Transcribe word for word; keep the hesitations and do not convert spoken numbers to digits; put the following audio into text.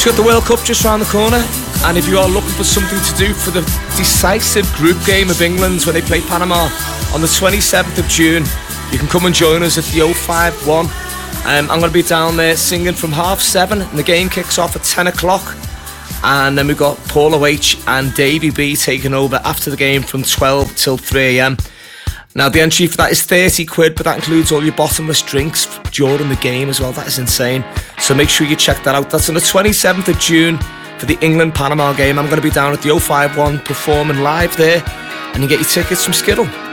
We've got the World Cup just round the corner, and if you are looking for something to do for the decisive group game of England when they play Panama on the twenty-seventh of June, you can come and join us at the oh five one. Um, I'm going to be down there singing from half seven, and the game kicks off at ten o'clock. And then we've got Paula H and Davey B taking over after the game from twelve till three a.m. Now, the entry for that is thirty quid, but that includes all your bottomless drinks during the game as well. That is insane. So make sure you check that out. That's on the twenty-seventh of June for the England-Panama game. I'm going to be down at the oh five one performing live there, and you get your tickets from Skiddle.